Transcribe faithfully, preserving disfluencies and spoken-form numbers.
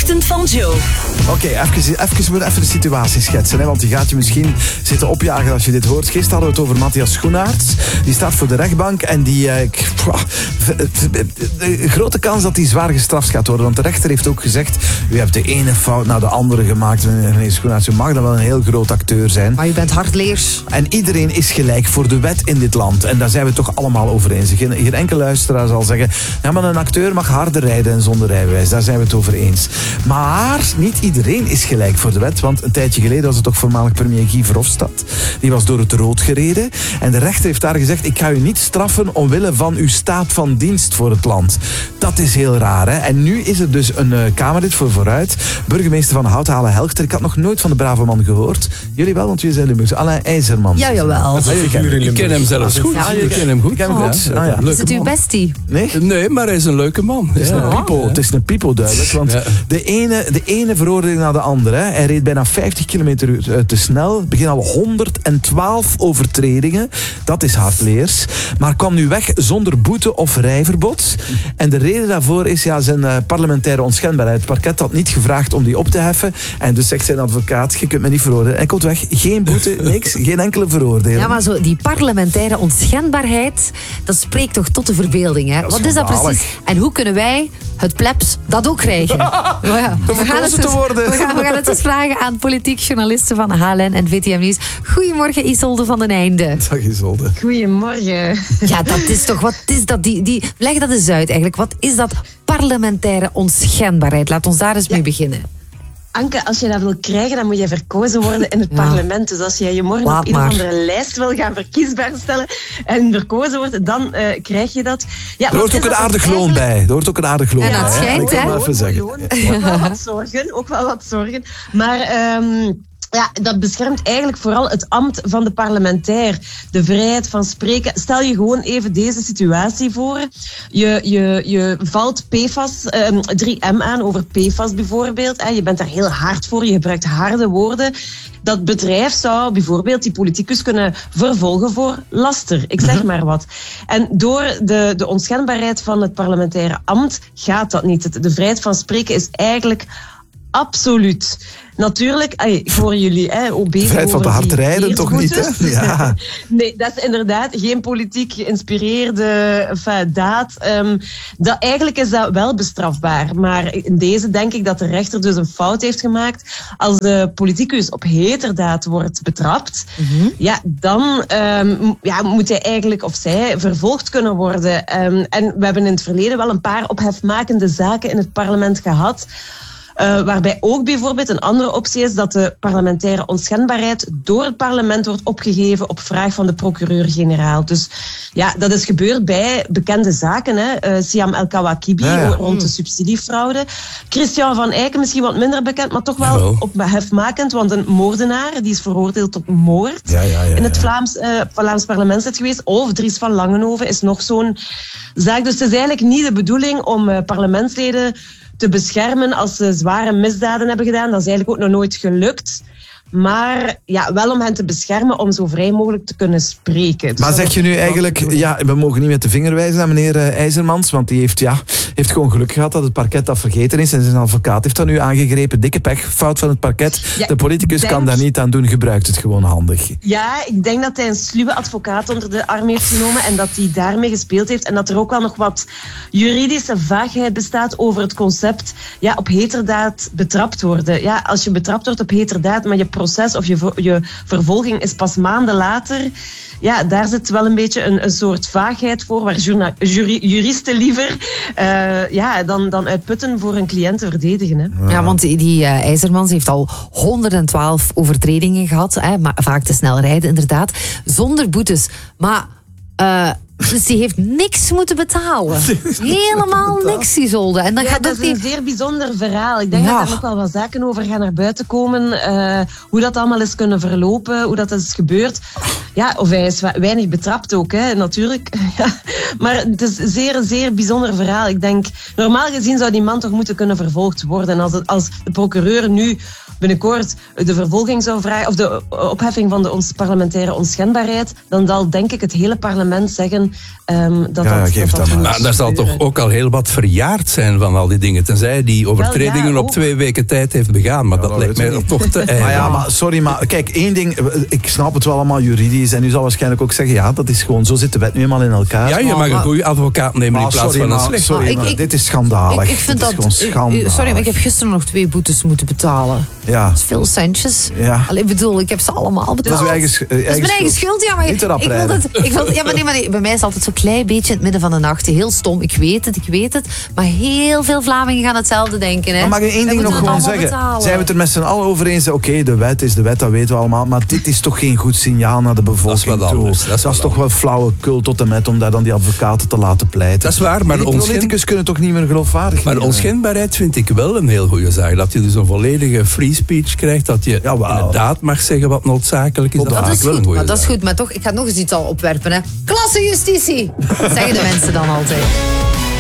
ochtend van Joe. Oké, okay, even, even, even, even de situatie schetsen. Hè, want die gaat je misschien zitten opjagen als je dit hoort. Gisteren hadden we het over Matthias Schoenaerts. Die staat voor de rechtbank en die... Eh, de grote kans dat hij zwaar gestraft gaat worden. Want de rechter heeft ook gezegd... U hebt de ene fout na de andere gemaakt. Meneer Schoenaerts, u mag dan wel een heel groot acteur zijn. Maar u bent hardleers. En iedereen is gelijk voor de wet in dit land. En daar zijn we het toch allemaal over eens. Geen, geen enkele luisteraar zal zeggen... Ja, maar een acteur mag harder rijden en zonder rijbewijs. Daar zijn we het over eens. Maar niet iedereen is gelijk voor de wet. Want een tijdje geleden was het toch voormalig premier Guy Verhofstadt. Die was door het rood gereden. En de rechter heeft daar gezegd... Ik ga u niet straffen omwille van uw staat van dienst voor het land. Dat is heel raar, hè? En nu is er dus een uh, Kamerlid voor vooruit. Burgemeester van Houthalen-Helchter. Ik had nog nooit van de brave man gehoord. Jullie wel, want jullie zijn Limburgs. Alain IJzerman. Ja, jawel. Ik ken hem zelfs goed. Ja, ik ken hem goed. Ik ken hem goed. Ja, ah, ja. Is het uw bestie? Nee? Nee, maar hij is een leuke man. Het is ja. een pipo, het is een pipo duidelijk. Want ja. de, ene, de ene veroordeling na de andere. Hè. Hij reed bijna vijftig kilometer uur te snel. Begin al honderdtwaalf overtredingen. Dat is hardleers. Maar kwam nu weg zonder boete of rijverbod. En de reden daarvoor is ja, zijn uh, parlementaire onschendbaarheid. Het parket had niet gevraagd om die op te heffen. En dus zegt zijn advocaat, je kunt me niet veroordelen. Hij komt weg, geen boete, niks, geen enkele veroordeling. Ja, maar zo die parlementaire onschendbaarheid, dat spreekt toch tot de verbeelding, hè? Wat is dat precies? En hoe kunnen wij, het plebs, dat ook krijgen? Ja, we, gaan het eens, worden. We, gaan, we gaan het eens vragen aan politiek journalisten van H L N en V T M Nieuws. Goedemorgen, Isolde van den Einde. Dag Isolde. Goedemorgen. Ja, dat is toch, wat is dat? Die, die, leg dat eens uit eigenlijk. Wat is dat parlementaire onschendbaarheid? Laat ons daar eens ja. mee beginnen. Anke, als je dat wil krijgen, dan moet je verkozen worden in het ja. parlement. Dus als jij je morgen Laat op een maar. of andere lijst wil gaan verkiesbaar stellen en verkozen wordt, dan uh, krijg je dat. Ja, er hoort ook een aardig loon bij. Er hoort ook een aardig loon en bij. dat schijnt, hè? Ik wil even zeggen. Loon, ook wel wat zorgen, ook wel wat zorgen. Maar... Um, Ja, dat beschermt eigenlijk vooral het ambt van de parlementair. De vrijheid van spreken. Stel je gewoon even deze situatie voor. Je, je, je valt P F A S, eh, drie M aan over P F A S bijvoorbeeld. Eh, je bent daar heel hard voor, je gebruikt harde woorden. Dat bedrijf zou bijvoorbeeld die politicus kunnen vervolgen voor laster. Ik zeg maar wat. En door de, de onschendbaarheid van het parlementaire ambt gaat dat niet. De vrijheid van spreken is eigenlijk absoluut. Natuurlijk, ay, ik hoor jullie... Hè, O B vrijheid van te hard rijden toch niet, hè? Ja. Nee, dat is inderdaad geen politiek geïnspireerde enfin, daad. Um, dat, eigenlijk is dat wel bestrafbaar. Maar in deze denk ik dat de rechter dus een fout heeft gemaakt. Als de politicus op heterdaad wordt betrapt, mm-hmm. ja, dan um, ja, moet hij eigenlijk of zij vervolgd kunnen worden. Um, en we hebben in het verleden wel een paar ophefmakende zaken in het parlement gehad. Uh, waarbij ook bijvoorbeeld een andere optie is dat de parlementaire onschendbaarheid door het parlement wordt opgegeven op vraag van de procureur-generaal. Dus ja, dat is gebeurd bij bekende zaken. Hè. Uh, Siam El-Kawakibi ja, ja. rond de subsidiefraude. Christian van Eycken, misschien wat minder bekend, maar toch wel ophefmakend, want een moordenaar, die is veroordeeld tot moord ja, ja, ja, ja. in het Vlaams, uh, Vlaams parlementslid geweest. Of Dries van Langenhoven is nog zo'n zaak. Dus het is eigenlijk niet de bedoeling om uh, parlementsleden te beschermen als ze zware misdaden hebben gedaan. Dat is eigenlijk ook nog nooit gelukt. Maar ja, wel om hen te beschermen om zo vrij mogelijk te kunnen spreken. Dus maar zeg je nu eigenlijk, ja, we mogen niet met de vinger wijzen naar meneer uh, IJzermans, want die heeft, ja, heeft gewoon geluk gehad dat het parket dat vergeten is en zijn advocaat heeft dat nu aangegrepen. Dikke pech, fout van het parket. Ja, de politicus denk, kan daar niet aan doen, gebruikt het gewoon handig. Ja, ik denk dat hij een sluwe advocaat onder de arm heeft genomen en dat hij daarmee gespeeld heeft en dat er ook wel nog wat juridische vaagheid bestaat over het concept ja, op heterdaad betrapt worden. Ja, als je betrapt wordt op heterdaad, maar je proces of je, je vervolging is pas maanden later. Ja, daar zit wel een beetje een, een soort vaagheid voor, waar journa, jury, juristen liever uh, ja, dan, dan uitputten voor een cliënt te verdedigen. Hè. Ja, want die, die uh, IJzermans heeft al honderdtwaalf overtredingen gehad, hè, maar vaak te snel rijden inderdaad, zonder boetes. Maar... Uh, Dus die heeft niks moeten betalen. Helemaal niks, Isolde. En dan ja, gaat dat is die... een zeer bijzonder verhaal. Ik denk ja. dat er nog wel wat zaken over gaan naar buiten komen. Uh, hoe dat allemaal is kunnen verlopen, hoe dat is gebeurd. Ja, of hij is weinig betrapt ook, hè, natuurlijk. Ja. Maar het is een zeer, zeer bijzonder verhaal. Ik denk, normaal gezien zou die man toch moeten kunnen vervolgd worden. En als, het, als de procureur nu binnenkort de vervolging zou vragen, of de opheffing van de ons parlementaire onschendbaarheid, dan zal denk ik het hele parlement zeggen, Um, dat Ja, dat, geef dat, dat dat maar. Maar daar zal toch gebeuren. ook al heel wat verjaard zijn van al die dingen. Tenzij hij die overtredingen Wel, ja, op ook. twee weken tijd heeft begaan. Maar Ja, dat dat lijkt weet mij ik toch te eigen. Maar ja, maar sorry, maar kijk, één ding, ik snap het wel allemaal juridisch en u zal waarschijnlijk ook zeggen, ja, dat is gewoon, zo zit de wet nu eenmaal in elkaar. Ja, je mag een goede advocaat nemen in Maar plaats sorry, van een maar, slecht. sorry, Maar ik- maar ik- dit is schandalig. Ik, ik vind dit dat... is gewoon schandalig. Sorry, maar ik heb gisteren nog twee boetes moeten betalen. Ja. Dat is veel centjes. Ja. Allee, ik bedoel, ik heb ze allemaal betaald. Dat is uw eigen sch- Dat is eigen mijn eigen schuld, ja. Maar Niet erop ik wil rijden. het, ik wil, ja, maar nee, maar nee, bij mij is het altijd zo'n klein beetje in het midden van de nacht. Heel stom, ik weet het, ik weet het. Maar heel veel Vlamingen gaan hetzelfde denken. Hè. Maar mag ik één Wij ding nog moeten gewoon het allemaal zeggen? betalen. Zijn we het er met z'n allen over eens? Oké, de wet is de wet, dat weten we allemaal. Maar dit is toch geen goed signaal naar de bevolking wat toe. anders, dat is wat toch wel flauwekul tot en met om daar dan die advocaten te laten pleiten. Dat is waar, maar die onschend- politicus kunnen toch niet meer geloofwaardig Maar nemen? onschendbaarheid vind ik wel een heel goede zaak. Dat je dus een volledige free speech krijgt. Dat je Jawel. inderdaad mag zeggen wat noodzakelijk is. Dat, Dat vind is ik wel goed, een goede maar dat is zaak. goed. Maar toch, ik ga nog eens iets al opwerpen. Hè. Klassejustitie, zeggen de mensen dan altijd.